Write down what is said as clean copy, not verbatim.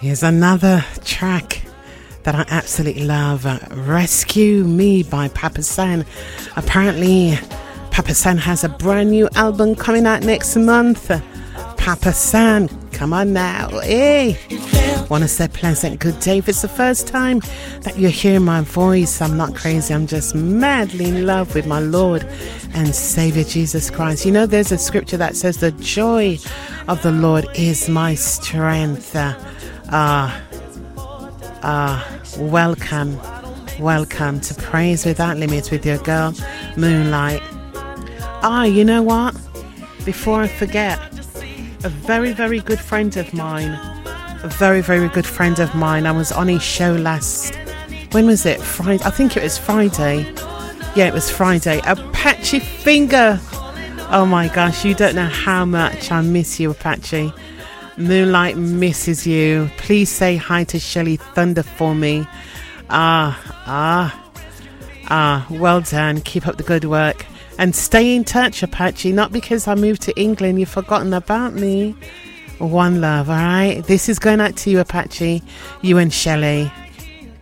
Here's another track that I absolutely love. Rescue Me by Papa San. Apparently, Papa San has a brand new album coming out next month. Papa San, come on now. Hey! Want to say pleasant good day. If it's the first time that you hear my voice, I'm not crazy. I'm just madly in love with my Lord and Savior Jesus Christ. You know, there's a scripture that says the joy of the Lord is my strength. Welcome to Praise Without Limits with your girl, Moonlight. You know what? Before I forget, a very, very good friend of mine, I was on his show when was it? Friday? I think it was Friday. Yeah, it was Friday. Apache Finger. Oh my gosh, you don't know how much I miss you, Apache. Moonlight misses you. Please say hi to Shelly Thunder for me. Well done. Keep up the good work. And stay in touch, Apache. Not because I moved to England, you've forgotten about me. One love, alright? This is going out to you, Apache. You and Shelly.